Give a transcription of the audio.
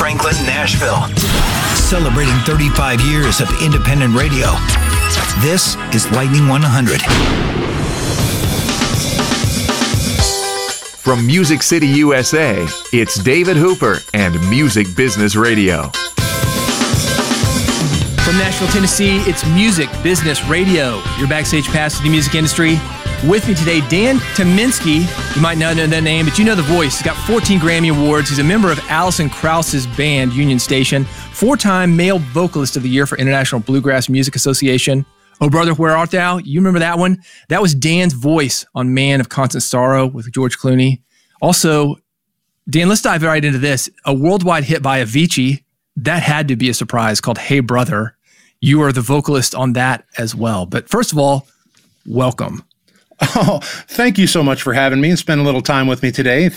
Franklin, Nashville. Celebrating 35 years of independent radio. This is Lightning 100. From Music City, USA, it's David Hooper and Music Business Radio. From Nashville, Tennessee, it's Music Business Radio, your backstage pass to the music industry. With me today, Dan Tyminski. You might not know that name, but you know the voice. He's got 14 Grammy Awards. He's a member of Alison Krauss's band, Union Station. 4-time Male Vocalist of the Year for International Bluegrass Music Association. Oh, Brother, Where Art Thou? You remember that one? That was Dan's voice on Man of Constant Sorrow with George Clooney. Also, Dan, let's dive right into this. A worldwide hit by Avicii. That had to be a surprise, called Hey Brother. You are the vocalist on that as well. But first of all, welcome. Oh, thank you so much for having me and spending a little time with me today.